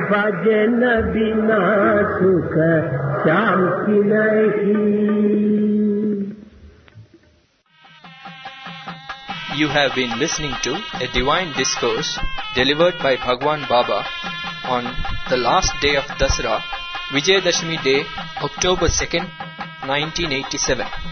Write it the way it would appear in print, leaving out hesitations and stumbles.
भजन बिना सुख शांति नहीं। You have been listening to a divine discourse delivered by Bhagwan Baba on the last day of Dasara, Vijayadashami Day, October 2nd, 1987.